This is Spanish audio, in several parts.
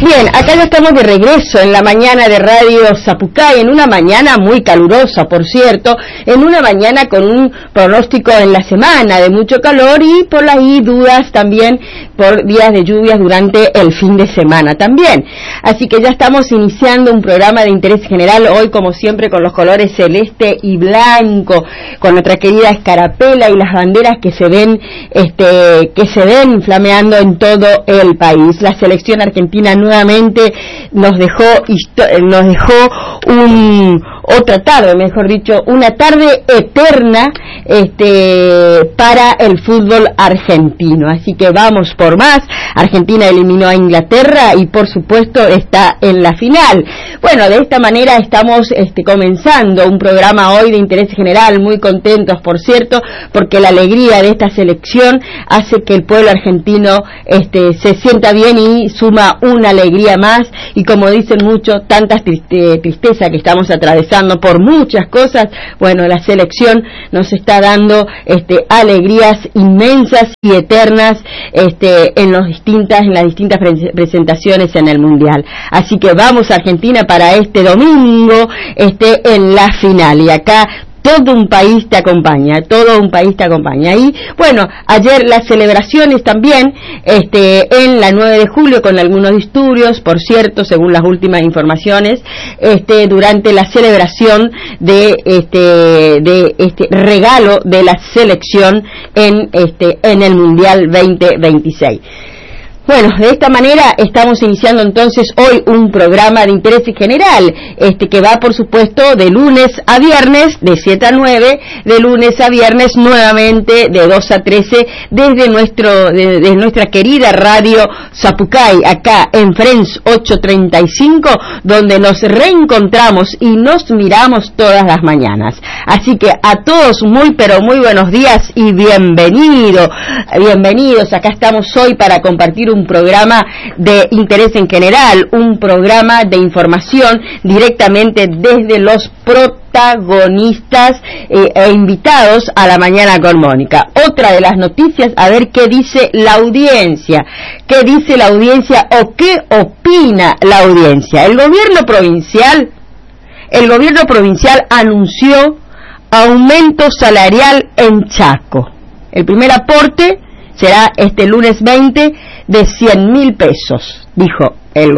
Bien, acá ya estamos de regreso en la mañana de Radio Zapucay, en una mañana muy calurosa, por cierto, en una mañana con un pronóstico en la semana de mucho calor y por ahí dudas también por días de lluvias durante el fin de semana también. Así que ya estamos iniciando un programa de interés general hoy, como siempre, con los colores celeste y blanco, con nuestra querida escarapela y las banderas que se ven flameando en todo el país. La selección argentina nuevamente nos dejó otra tarde, mejor dicho, una tarde eterna para el fútbol argentino. Así que vamos por más. Argentina eliminó a Inglaterra y por supuesto está en la final. Bueno, de esta manera estamos comenzando un programa hoy de interés general, muy contentos, por cierto, porque la alegría de esta selección hace que el pueblo argentino se sienta bien y suma una alegría más, y como dicen muchos, tanta tristeza que estamos atravesando por muchas cosas. Bueno, la selección nos está dando alegrías inmensas y eternas en las distintas presentaciones en el Mundial. Así que vamos a Argentina para este domingo en la final, y acá todo un país te acompaña. Y bueno, ayer las celebraciones también en la 9 de julio con algunos disturbios, por cierto, según las últimas informaciones, durante la celebración de este regalo de la selección en el Mundial 2026. Bueno, de esta manera estamos iniciando entonces hoy un programa de interés general, que va, por supuesto, de lunes a viernes, de 7 a 9, de lunes a viernes nuevamente de 2 a 13, desde nuestra querida Radio Zapucay, acá en Friends 835, donde nos reencontramos y nos miramos todas las mañanas. Así que a todos muy pero muy buenos días y bienvenidos. Acá estamos hoy para compartir un programa de interés en general, un programa de información directamente desde los protagonistas e invitados a la mañana con Mónica. Otra de las noticias, a ver qué dice la audiencia o qué opina la audiencia. El gobierno provincial anunció aumento salarial en Chaco. El primer aporte será este lunes 20 de 100.000 pesos, dijo el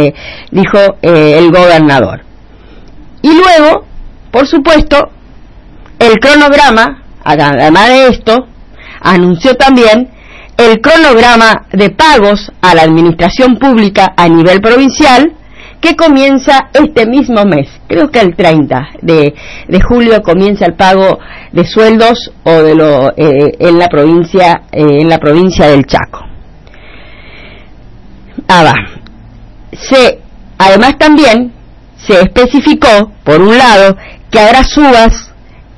gobernador. Y luego, por supuesto, el cronograma, además de esto, anunció también el cronograma de pagos a la administración pública a nivel provincial, que comienza este mismo mes. Creo que el 30 de julio comienza el pago de sueldos en la provincia del Chaco. Además también se especificó, por un lado, que habrá sumas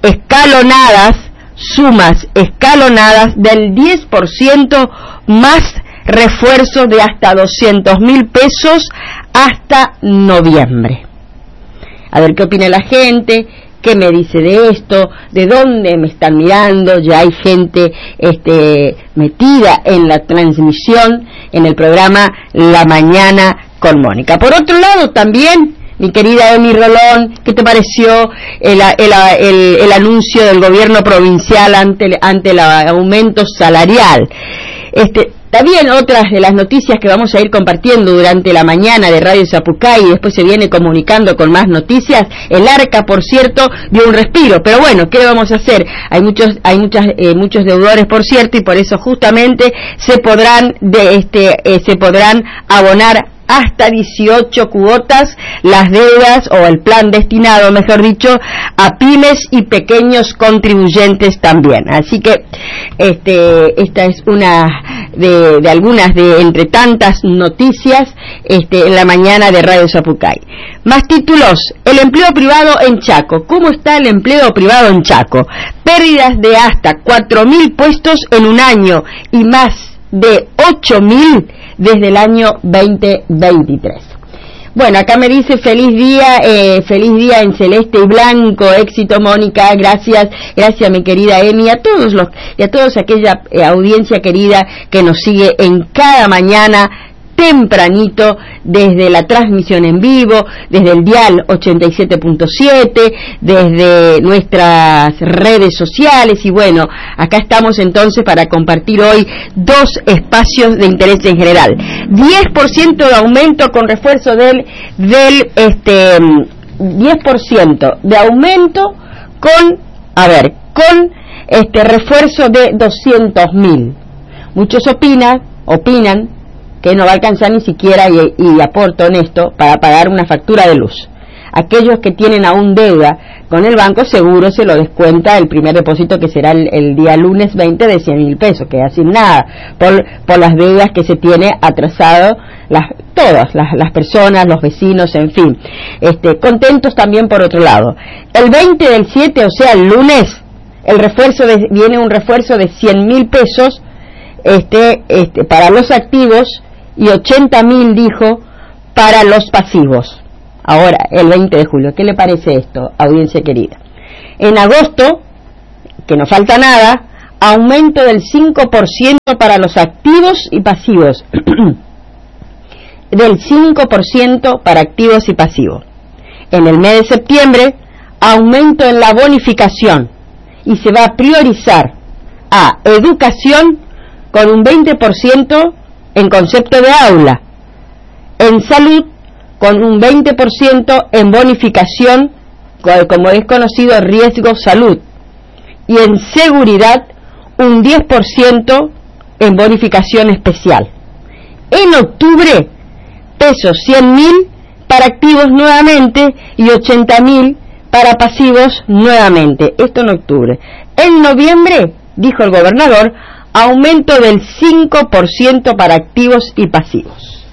escalonadas del 10% más refuerzos de hasta 200.000 pesos hasta noviembre. A ver qué opina la gente, qué me dice de esto, de dónde me están mirando. Ya hay gente metida en la transmisión, en el programa La Mañana con Mónica. Por otro lado también, mi querida Emi Rolón, ¿qué te pareció el anuncio del gobierno provincial ante el aumento salarial? También otras de las noticias que vamos a ir compartiendo durante la mañana de Radio Zapucay, y después se viene comunicando con más noticias. El ARCA, por cierto, dio un respiro, pero bueno, ¿qué vamos a hacer? Hay muchos deudores, por cierto, y por eso justamente se podrán abonar hasta 18 cuotas las deudas, o el plan destinado, mejor dicho, a pymes y pequeños contribuyentes también. Así que esta es una de algunas de entre tantas noticias en la mañana de Radio Zapucay. Más títulos: el empleo privado en Chaco. ¿Cómo está el empleo privado en Chaco? Pérdidas de hasta 4.000 puestos en un año y más de 8.000 desde el año 2023. Bueno, acá me dice feliz día en celeste y blanco, éxito Mónica, gracias mi querida Emi, a todos aquella audiencia querida que nos sigue en cada mañana tempranito desde la transmisión en vivo, desde el dial 87.7, desde nuestras redes sociales, y bueno, acá estamos entonces para compartir hoy dos espacios de interés en general. 10% de aumento con refuerzo del 10% de aumento con refuerzo de 200.000. Muchos opinan que no va a alcanzar ni siquiera, y aporto en esto, para pagar una factura de luz. Aquellos que tienen aún deuda con el banco, seguro se lo descuenta el primer depósito, que será el día lunes 20, de 100.000 pesos, que así nada, por las deudas que se tiene atrasado todas las personas, los vecinos, en fin. Contentos también por otro lado. El 20 del 7, o sea, el lunes, viene un refuerzo de 100.000 pesos para los activos, y 80.000, dijo, para los pasivos. Ahora, el 20 de julio, ¿qué le parece esto, audiencia querida? En agosto, que no falta nada, aumento del 5% para los activos y pasivos. Del 5% para activos y pasivos. En el mes de septiembre, aumento en la bonificación, y se va a priorizar a educación con un 20% en concepto de aula, en salud con un 20% en bonificación, como es conocido, riesgo salud, y en seguridad un 10% en bonificación especial. En octubre, pesos 100.000 para activos nuevamente y 80.000 para pasivos nuevamente. Esto en octubre. En noviembre, dijo el gobernador, aumento del 5% para activos y pasivos.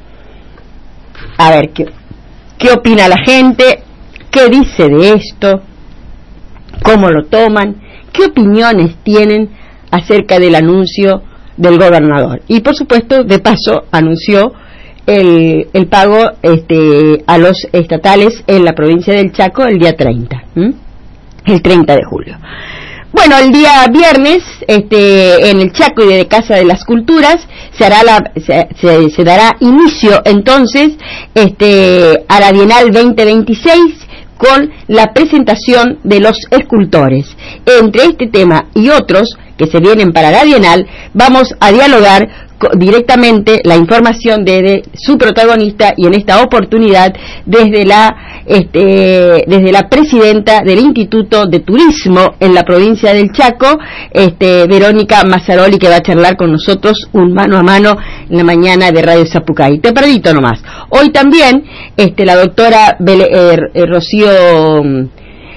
A ver, ¿qué opina la gente? ¿Qué dice de esto? ¿Cómo lo toman? ¿Qué opiniones tienen acerca del anuncio del gobernador? Y por supuesto, de paso, anunció el pago a los estatales en la provincia del Chaco el día 30, el 30 de julio. Bueno, el día viernes, en el Chaco y de Casa de las Culturas, se dará inicio entonces a la Bienal 2026 con la presentación de los escultores. Entre este tema y otros que se vienen para la Bienal, vamos a dialogar directamente la información de su protagonista, y en esta oportunidad desde la presidenta del Instituto de Turismo en la provincia del Chaco, Verónica Mazzaroli, que va a charlar con nosotros un mano a mano en la mañana de Radio Zapucay. Te perdito nomás. Hoy también la doctora Rocío,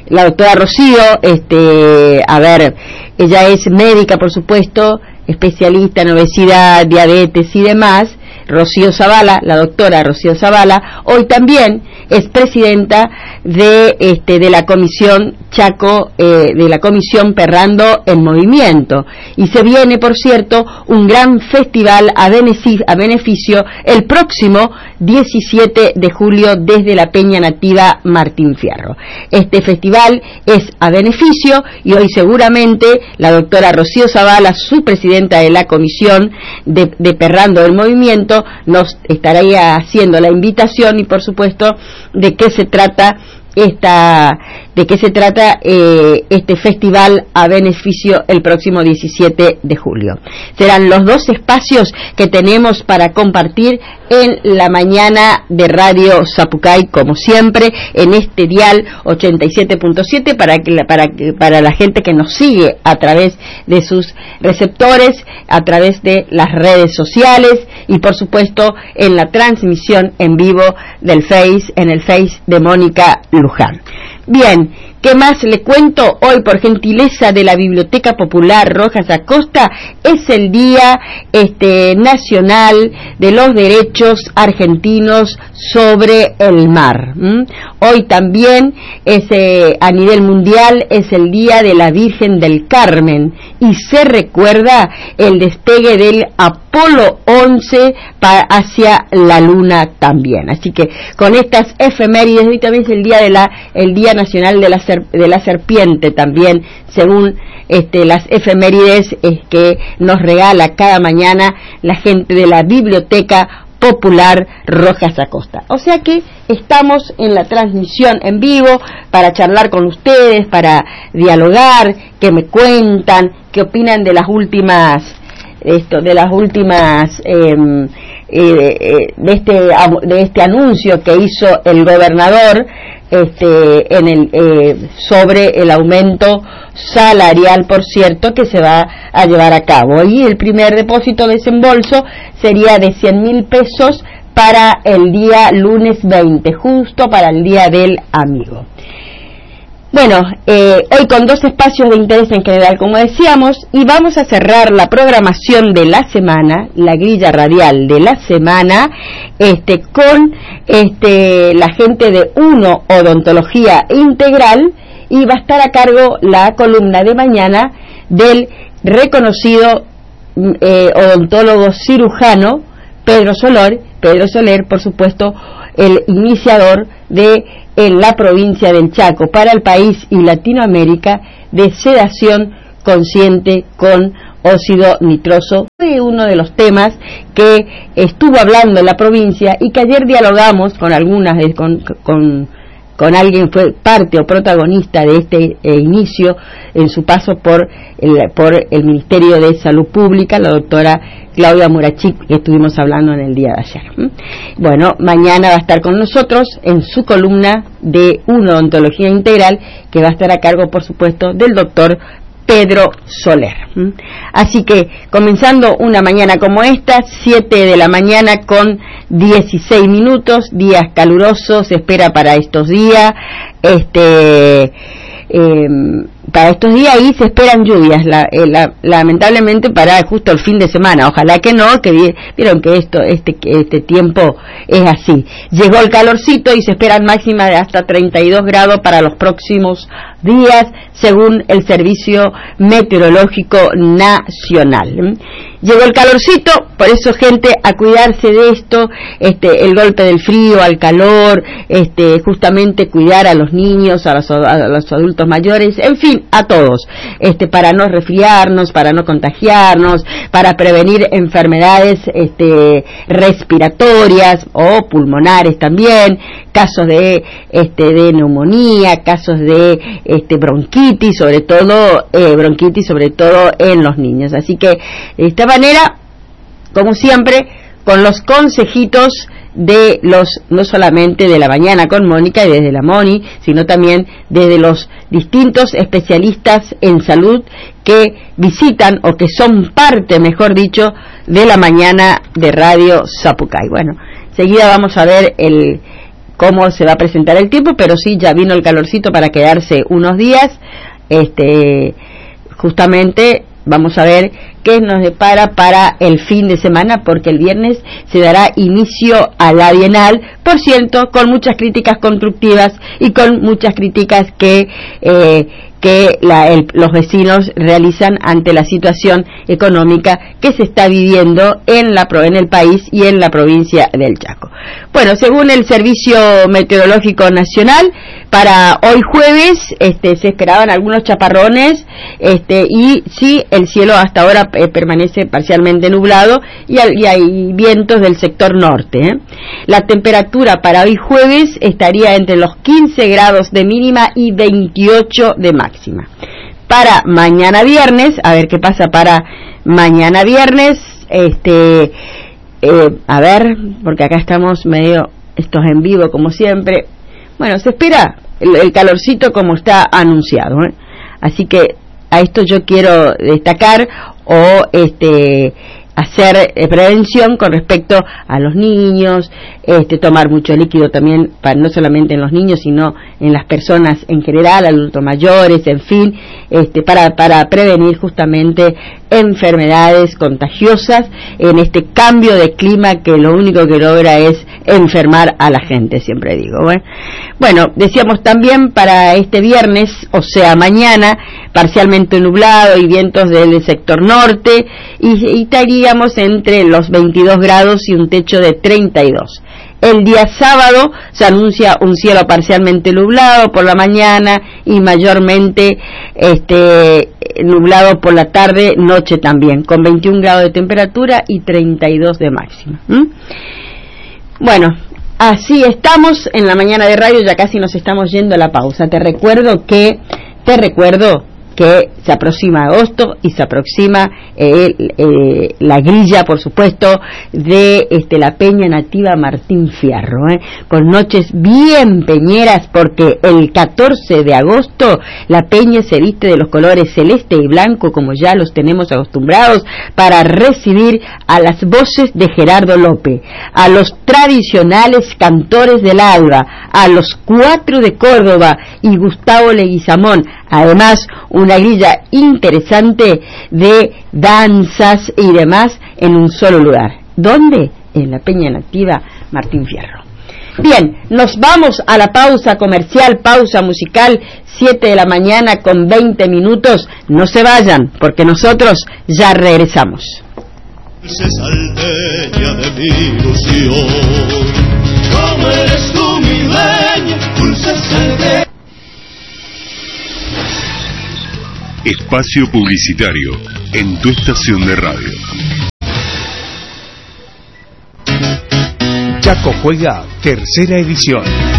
ella es médica, por supuesto, especialista en obesidad, diabetes y demás. Rocío Zavala, la doctora Rocío Zavala, hoy también es presidenta de la Comisión Chaco, de la Comisión Perrando en Movimiento, y se viene, por cierto, un gran festival a beneficio el próximo 17 de julio desde la Peña Nativa Martín Fierro. Este festival es a beneficio, y hoy seguramente la doctora Rocío Zavala, su presidenta de la Comisión de Perrando en Movimiento, nos estará haciendo la invitación, y por supuesto de qué se trata este festival a beneficio el próximo 17 de julio. Serán los dos espacios que tenemos para compartir en la mañana de Radio Zapucay, como siempre, en este dial 87.7 para la gente que nos sigue a través de sus receptores, a través de las redes sociales, y por supuesto en la transmisión en vivo del Face, en el Face de Mónica Luján. Bien, ¿qué más le cuento? Hoy, por gentileza de la Biblioteca Popular Rojas Acosta, es el Día Nacional de los Derechos Argentinos sobre el Mar. Hoy también a nivel mundial es el Día de la Virgen del Carmen, y se recuerda el despegue del Apolo 11 hacia la Luna también. Así que con estas efemérides, hoy también es el Día Nacional de la Serpiente también, según las efemérides que nos regala cada mañana la gente de la Biblioteca Popular Rojas Acosta. O sea que estamos en la transmisión en vivo para charlar con ustedes, para dialogar, que me cuentan, qué opinan de las últimas de este anuncio que hizo el gobernador sobre el aumento salarial, por cierto, que se va a llevar a cabo. Y el primer depósito de desembolso sería de 100.000 pesos para el día lunes 20, justo para el Día del Amigo. Bueno, hoy con 2 espacios de interés en general, como decíamos, y vamos a cerrar la programación de la semana, la grilla radial de la semana, con la gente de Uno Odontología Integral, y va a estar a cargo la columna de mañana del reconocido odontólogo cirujano Pedro Soler, por supuesto, el iniciador en la provincia del Chaco para el país y Latinoamérica de sedación consciente con óxido nitroso. Fue uno de los temas que estuvo hablando en la provincia y que ayer dialogamos con con alguien, fue parte o protagonista de este inicio en su paso por el Ministerio de Salud Pública, la doctora Claudia Murachik, que estuvimos hablando en el día de ayer. Bueno, mañana va a estar con nosotros en su columna de Uno Odontología Integral, que va a estar a cargo, por supuesto, del doctor Pedro Soler. Así que, comenzando una mañana como esta, 7 de la mañana con 16 minutos, días calurosos, se espera para estos días, y se esperan lluvias, lamentablemente para justo el fin de semana. Ojalá que no, que vieron que este tiempo es así. Llegó el calorcito y se esperan máximas de hasta 32 grados para los próximos días, según el Servicio Meteorológico Nacional. Llegó el calorcito, por eso, gente, a cuidarse de esto, el golpe del frío, al calor, justamente cuidar a los niños, a los adultos mayores, en fin, a todos, para no resfriarnos, para no contagiarnos, para prevenir enfermedades respiratorias o pulmonares también, casos de neumonía, casos de bronquitis, sobre todo en los niños. Así que de esta manera, como siempre, con los consejitos no solamente de la mañana con Mónica y desde la Moni, sino también desde los distintos especialistas en salud que visitan o que son parte, mejor dicho, de la mañana de Radio Zapucay. Bueno, enseguida vamos a ver cómo se va a presentar el tiempo, pero sí, ya vino el calorcito para quedarse unos días. Justamente vamos a ver qué nos depara para el fin de semana, porque el viernes se dará inicio a la Bienal, por cierto, con muchas críticas constructivas y con muchas críticas que los vecinos realizan ante la situación económica que se está viviendo en el país y en la provincia del Chaco. Bueno, según el Servicio Meteorológico Nacional, para hoy jueves se esperaban algunos chaparrones, y sí, el cielo hasta ahora permanece parcialmente nublado y hay vientos del sector norte. La temperatura para hoy jueves estaría entre los 15 grados de mínima y 28 de máxima. Para mañana viernes, a ver qué pasa para mañana viernes, a ver, porque acá estamos medio, esto es en vivo como siempre. Bueno, se espera el calorcito como está anunciado, así que a esto yo quiero destacar o hacer prevención con respecto a los niños, tomar mucho líquido también, no solamente en los niños, sino en las personas en general, adultos mayores, en fin, para prevenir justamente enfermedades contagiosas en este cambio de clima que lo único que logra es enfermar a la gente, siempre digo. Bueno, decíamos también para este viernes, o sea mañana, parcialmente nublado y vientos del sector norte, y estaríamos entre los 22 grados y un techo de 32. El día sábado se anuncia un cielo parcialmente nublado por la mañana y mayormente nublado por la tarde, noche también, con 21 grados de temperatura y 32 de máxima. Bueno, así estamos en la mañana de radio, ya casi nos estamos yendo a la pausa. Te recuerdo que se aproxima agosto y se aproxima la grilla, por supuesto, de la Peña Nativa Martín Fierro, con noches bien peñeras, porque el 14 de agosto la peña se viste de los colores celeste y blanco, como ya los tenemos acostumbrados, para recibir a las voces de Gerardo López, a los tradicionales cantores del Alba, a los 4 de Córdoba y Gustavo Leguizamón. Además, una grilla interesante de danzas y demás en un solo lugar. ¿Dónde? En la Peña Nativa Martín Fierro. Bien, nos vamos a la pausa comercial, pausa musical, 7 de la mañana con 20 minutos. No se vayan, porque nosotros ya regresamos. Se salteña de mi ilusión, como eres tú mi dueña, dulce salteña. Espacio publicitario en tu estación de radio. Chaco juega tercera edición.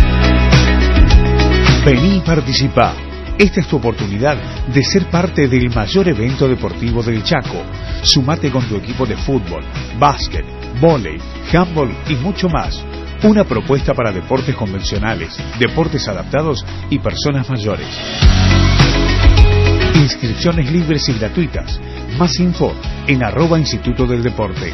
Vení y participá. Esta es tu oportunidad de ser parte del mayor evento deportivo del Chaco. Sumate con tu equipo de fútbol, básquet, vóley, handball y mucho más. Una propuesta para deportes convencionales, deportes adaptados y personas mayores. Inscripciones libres y gratuitas. Más info en @Instituto del Deporte.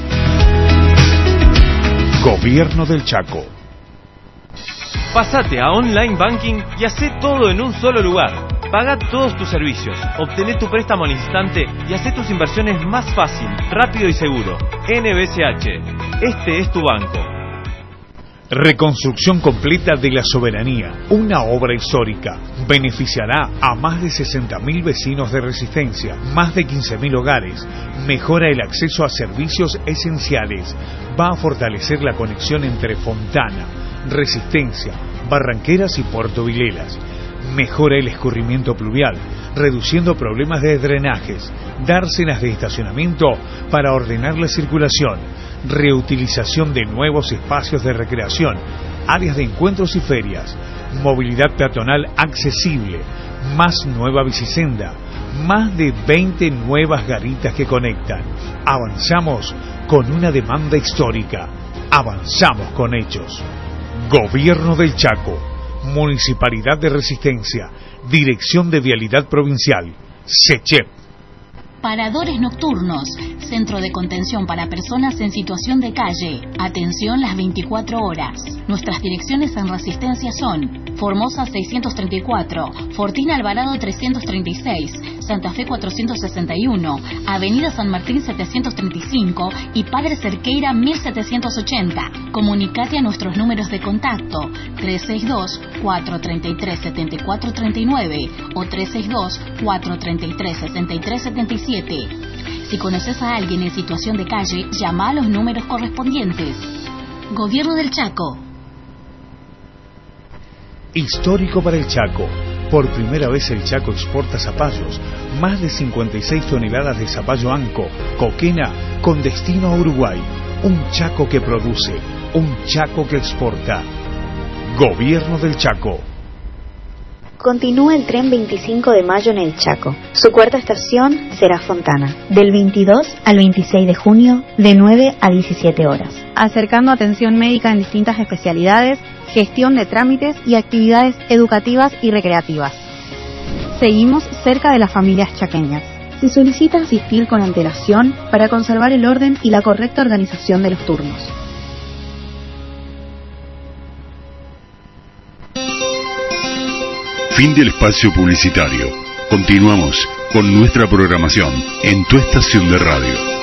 Gobierno del Chaco. Pásate a Online Banking y hacé todo en un solo lugar. Paga todos tus servicios, obtené tu préstamo al instante y hacé tus inversiones más fácil, rápido y seguro. NBCH, este es tu banco. Reconstrucción completa de la Soberanía, una obra histórica. Beneficiará a más de 60.000 vecinos de Resistencia, más de 15.000 hogares. Mejora el acceso a servicios esenciales. Va a fortalecer la conexión entre Fontana, Resistencia, Barranqueras y Puerto Vilelas. Mejora el escurrimiento pluvial, reduciendo problemas de drenajes. Dársenas de estacionamiento para ordenar la circulación. Reutilización de nuevos espacios de recreación, áreas de encuentros y ferias, movilidad peatonal accesible, más nueva bicisenda, más de 20 nuevas garitas que conectan. Avanzamos con una demanda histórica, avanzamos con hechos. Gobierno del Chaco, Municipalidad de Resistencia, Dirección de Vialidad Provincial, SECHEP. Paradores nocturnos, centro de contención para personas en situación de calle. Atención las 24 horas. Nuestras direcciones en Resistencia son Formosa 634, Fortín Alvarado 336, Santa Fe 461, Avenida San Martín 735 y Padre Cerqueira 1780. Comunicate a nuestros números de contacto 362-433-7439 o 362-433-6377. Si conoces a alguien en situación de calle, llama a los números correspondientes. Gobierno del Chaco. Histórico para el Chaco. Por primera vez el Chaco exporta zapallos. Más de 56 toneladas de zapallo anco, coquena, con destino a Uruguay. Un Chaco que produce, un Chaco que exporta. Gobierno del Chaco. Continúa el tren 25 de mayo en el Chaco. Su cuarta estación será Fontana, del 22 al 26 de junio, de 9 a 17 horas. Acercando atención médica en distintas especialidades, gestión de trámites y actividades educativas y recreativas. Seguimos cerca de las familias chaqueñas. Se solicita asistir con antelación para conservar el orden y la correcta organización de los turnos. Fin del espacio publicitario. Continuamos con nuestra programación en tu estación de radio.